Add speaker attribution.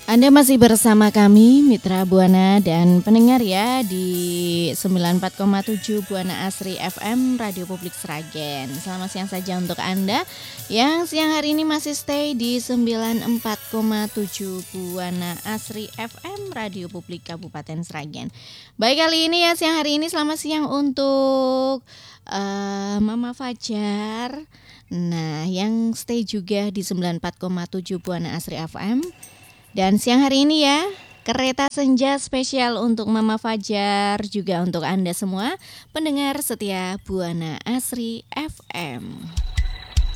Speaker 1: Anda masih bersama kami Mitra Buana dan pendengar ya di 94,7 Buana Asri FM Radio Publik Sragen. Selamat siang saja untuk Anda yang siang hari ini masih stay di 94,7 Buana Asri FM Radio Publik Kabupaten Sragen. Baik, kali ini ya siang hari ini selamat siang untuk Mama Fajar. Nah, yang stay juga di 94,7 Buana Asri FM. Dan siang hari ini ya, kereta senja spesial untuk Mama Fajar, juga untuk Anda semua pendengar setia Buana Asri FM.